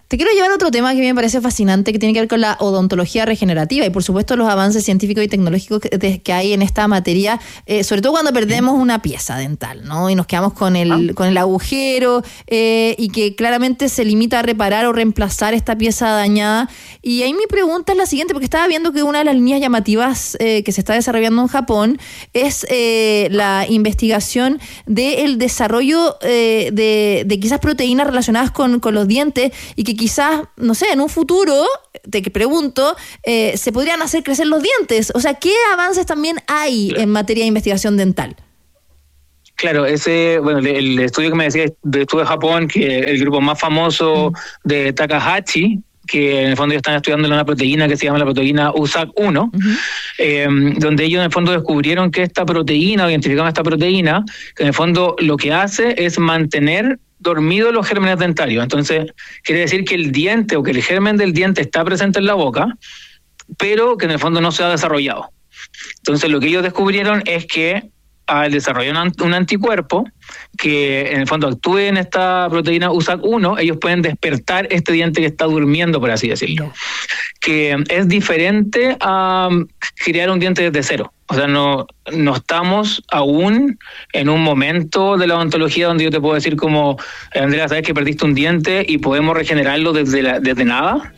Te quiero llevar a otro tema que me parece fascinante, que tiene que ver con la odontología regenerativa y por supuesto los avances científicos y tecnológicos que hay en esta materia, sobre todo cuando perdemos una pieza dental, ¿no? Y nos quedamos con el agujero y que claramente se limita a reparar o reemplazar esta pieza dañada. Y ahí mi pregunta es la siguiente, porque estaba viendo que una de las líneas llamativas que se está desarrollando en Japón es la investigación del desarrollo de quizás proteínas relacionadas con los dientes y que quizás, no sé, en un futuro, te pregunto, se podrían hacer crecer los dientes. O sea, ¿qué avances también hay en materia de investigación dental? Claro, el estudio que me decía de estudio de Japón, que el grupo más famoso de Takahashi, que en el fondo ellos están estudiando una proteína que se llama la proteína USAC1, donde ellos en el fondo descubrieron que esta proteína, o identificaron esta proteína, que en el fondo lo que hace es mantener dormidos los gérmenes dentarios. Entonces, quiere decir que el diente o que el germen del diente está presente en la boca, pero que en el fondo no se ha desarrollado. Entonces, lo que ellos descubrieron es que al desarrollar un anticuerpo que en el fondo actúe en esta proteína USAC1, ellos pueden despertar este diente que está durmiendo, por así decirlo. Que es diferente a crear un diente desde cero. O sea, no estamos aún en un momento de la odontología donde yo te puedo decir como, Andrea, sabes que perdiste un diente y podemos regenerarlo desde nada.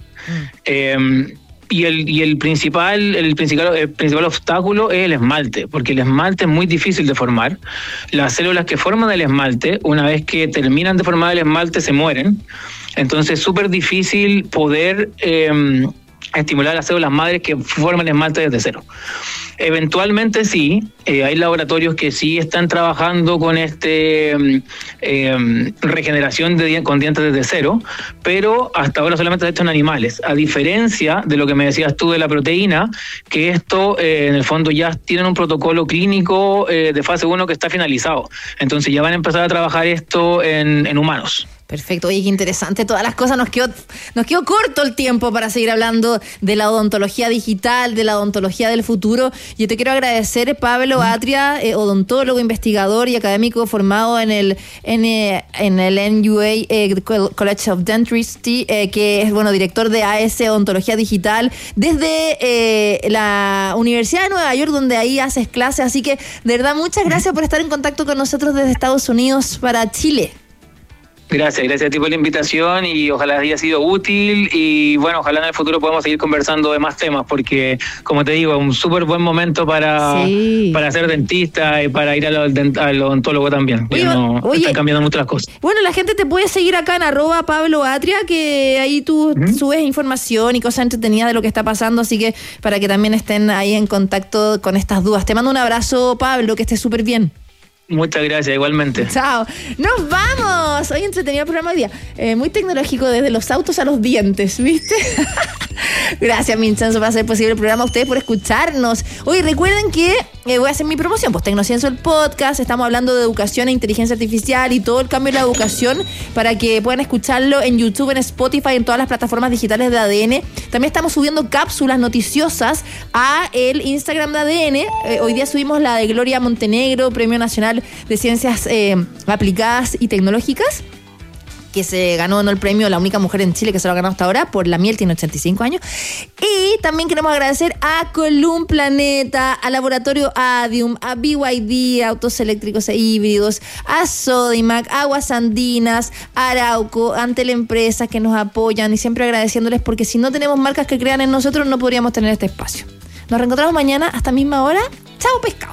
Y el principal obstáculo es el esmalte, porque el esmalte es muy difícil de formar. Las células que forman el esmalte, una vez que terminan de formar el esmalte, se mueren. Entonces es súper difícil poder estimular las células madres que forman el esmalte desde cero. Eventualmente sí, hay laboratorios que sí están trabajando con regeneración con dientes desde cero, pero hasta ahora solamente se ha hecho en animales, a diferencia de lo que me decías tú de la proteína, que esto en el fondo ya tienen un protocolo clínico de fase 1 que está finalizado, entonces ya van a empezar a trabajar esto en humanos. Perfecto. Oye, qué interesante todas las cosas. Nos quedó corto el tiempo para seguir hablando de la odontología digital, de la odontología del futuro. Yo te quiero agradecer, Pablo Atria, odontólogo, investigador y académico formado en el NUA College of Dentistry, que es director de AS Odontología Digital desde la Universidad de Nueva York, donde ahí haces clases. Así que, de verdad, muchas gracias por estar en contacto con nosotros desde Estados Unidos para Chile. Gracias a ti por la invitación y ojalá haya sido útil y bueno, ojalá en el futuro podamos seguir conversando de más temas porque, como te digo, es un súper buen momento para ser dentista y para ir al odontólogo también. Están cambiando muchas cosas. Bueno, la gente te puede seguir acá en @PabloAtria, que ahí tú subes información y cosas entretenidas de lo que está pasando, así que para que también estén ahí en contacto con estas dudas. Te mando un abrazo, Pablo, que estés súper bien. Muchas gracias, igualmente. Chao. ¡Nos vamos! Hoy entretenido el programa hoy día. Muy tecnológico, desde los autos a los dientes, ¿viste? Gracias, Vincenzo, por hacer posible el programa. A ustedes por escucharnos. Hoy recuerden que voy a hacer mi promoción. Pues Tecnocienso, el podcast. Estamos hablando de educación e inteligencia artificial y todo el cambio en la educación para que puedan escucharlo en YouTube, en Spotify, en todas las plataformas digitales de ADN. También estamos subiendo cápsulas noticiosas a el Instagram de ADN. Hoy día subimos la de Gloria Montenegro, Premio Nacional de Ciencias Aplicadas y Tecnológicas, que se ganó el premio, la única mujer en Chile que se lo ha ganado hasta ahora, por la miel, tiene 85 años. Y también queremos agradecer a Column Planeta, a Laboratorio Adium, a BYD, Autos Eléctricos e Híbridos, a Sodimac, Aguas Andinas, a Arauco, Antel Empresas que nos apoyan y siempre agradeciéndoles porque si no tenemos marcas que crean en nosotros no podríamos tener este espacio. Nos reencontramos mañana hasta misma hora. Chao, pescado.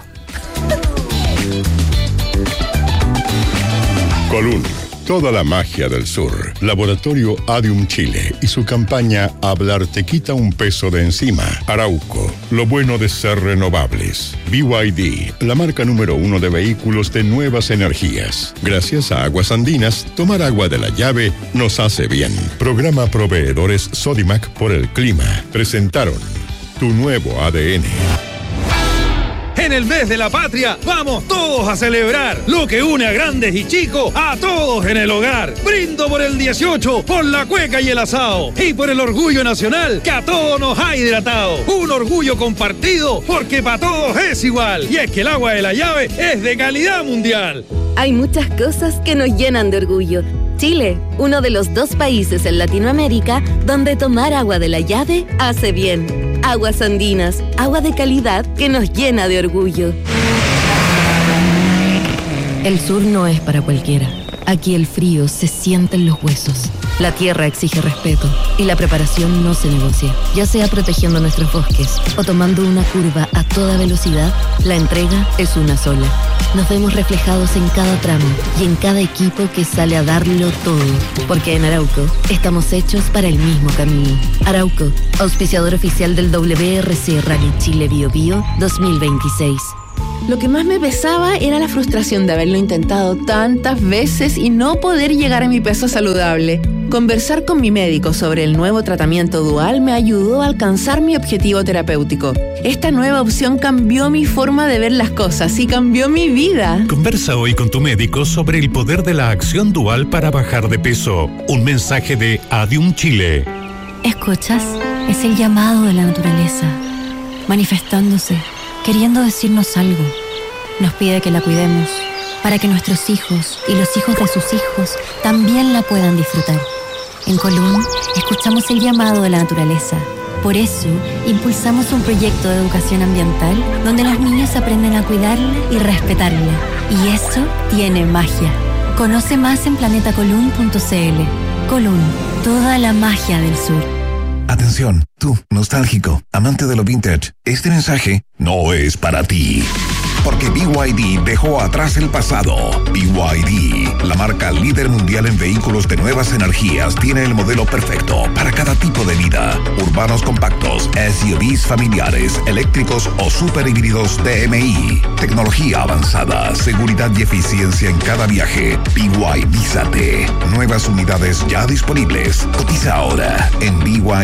Column. Toda la magia del sur. Laboratorio Adium Chile y su campaña Hablar te quita un peso de encima. Arauco, lo bueno de ser renovables. BYD, la marca número 1 de vehículos de nuevas energías. Gracias a Aguas Andinas, tomar agua de la llave nos hace bien. Programa Proveedores Sodimac por el clima. Presentaron Tu Nuevo ADN. En el mes de la patria, vamos todos a celebrar lo que une a grandes y chicos, a todos en el hogar. Brindo por el 18, por la cueca y el asado, y por el orgullo nacional que a todos nos ha hidratado. Un orgullo compartido, porque para todos es igual. Y es que el agua de la llave es de calidad mundial. Hay muchas cosas que nos llenan de orgullo. Chile, uno de los 2 países en Latinoamérica donde tomar agua de la llave hace bien. Aguas andinas, agua de calidad que nos llena de orgullo. El sur no es para cualquiera. Aquí el frío se siente en los huesos. La tierra exige respeto y la preparación no se negocia. Ya sea protegiendo nuestros bosques o tomando una curva a toda velocidad, la entrega es una sola. Nos vemos reflejados en cada tramo y en cada equipo que sale a darlo todo. Porque en Arauco estamos hechos para el mismo camino. Arauco, auspiciador oficial del WRC Rally Chile Bio Bio 2026. Lo que más me pesaba era la frustración de haberlo intentado tantas veces y no poder llegar a mi peso saludable. Conversar con mi médico sobre el nuevo tratamiento dual me ayudó a alcanzar mi objetivo terapéutico. Esta nueva opción cambió mi forma de ver las cosas y cambió mi vida. Conversa hoy con tu médico sobre el poder de la acción dual para bajar de peso. Un mensaje de Adium Chile. ¿Escuchas? Es el llamado de la naturaleza, manifestándose, queriendo decirnos algo. Nos pide que la cuidemos, para que nuestros hijos y los hijos de sus hijos también la puedan disfrutar. En Colún, escuchamos el llamado de la naturaleza. Por eso, impulsamos un proyecto de educación ambiental donde los niños aprenden a cuidarla y respetarla. Y eso tiene magia. Conoce más en planetacolún.cl. Colún, toda la magia del sur. Atención, tú, nostálgico, amante de lo vintage. Este mensaje no es para ti. Porque BYD dejó atrás el pasado. BYD, la marca líder mundial en vehículos de nuevas energías, tiene el modelo perfecto para cada tipo de vida. Urbanos compactos, SUVs familiares, eléctricos o super híbridos DMI. Tecnología avanzada, seguridad y eficiencia en cada viaje. BYDízate. Nuevas unidades ya disponibles. Cotiza ahora en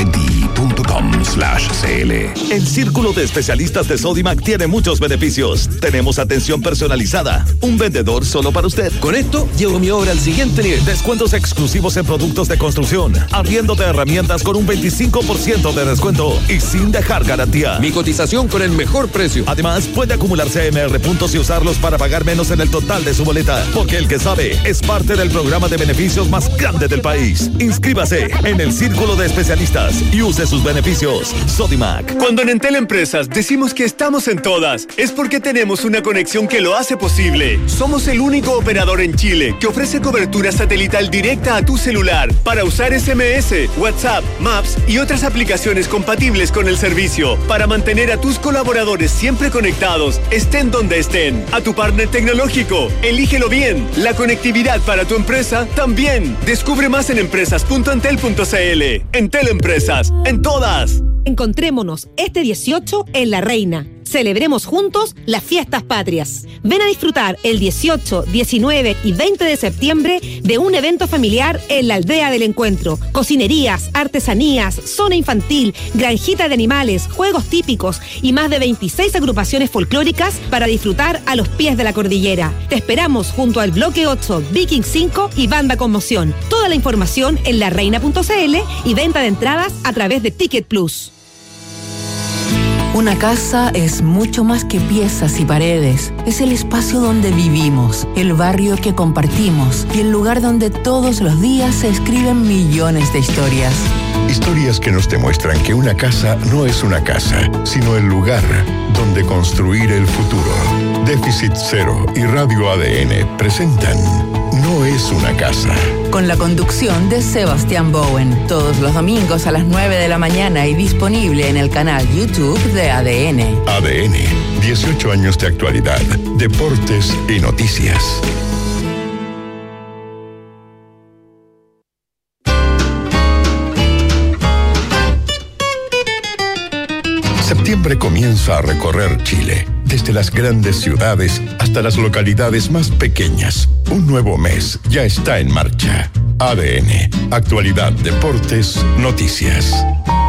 byd.com/cl. El Círculo de Especialistas de Sodimac tiene muchos beneficios. Tenemos atención personalizada, un vendedor solo para usted. Con esto, llevo mi obra al siguiente nivel. Descuentos exclusivos en productos de construcción, arriendo de herramientas con un 25% de descuento y sin dejar garantía. Mi cotización con el mejor precio. Además, puede acumular CMR puntos y usarlos para pagar menos en el total de su boleta. Porque el que sabe es parte del programa de beneficios más grande del país. Inscríbase en el Círculo de Especialistas y use sus beneficios. Sodimac. Cuando en Entel Empresas decimos que estamos en todas, es porque tenemos una conexión que lo hace posible. Somos el único operador en Chile que ofrece cobertura satelital directa a tu celular para usar SMS, WhatsApp, Maps y otras aplicaciones compatibles con el servicio para mantener a tus colaboradores siempre conectados, estén donde estén. A tu partner tecnológico, elígelo bien. La conectividad para tu empresa también. Descubre más en empresas.entel.cl. Entel Empresas, en todas. Encontrémonos este 18 en La Reina. Celebremos juntos las fiestas patrias. Ven a disfrutar el 18, 19 y 20 de septiembre de un evento familiar en la Aldea del Encuentro. Cocinerías, artesanías, zona infantil, granjita de animales, juegos típicos y más de 26 agrupaciones folclóricas para disfrutar a los pies de la cordillera. Te esperamos junto al Bloque 8, Viking 5 y Banda Conmoción. Toda la información en lareina.cl y venta de entradas a través de Ticket Plus. Una casa es mucho más que piezas y paredes. Es el espacio donde vivimos, el barrio que compartimos y el lugar donde todos los días se escriben millones de historias. Historias que nos demuestran que una casa no es una casa, sino el lugar donde construir el futuro. Déficit Cero y Radio ADN presentan No es una casa. Con la conducción de Sebastián Bowen, todos los domingos a las 9 de la mañana y disponible en el canal YouTube de ADN. ADN, 18 años de actualidad, deportes y noticias. Septiembre comienza a recorrer Chile, desde las grandes ciudades hasta las localidades más pequeñas. Un nuevo mes ya está en marcha. ADN, actualidad, deportes, noticias.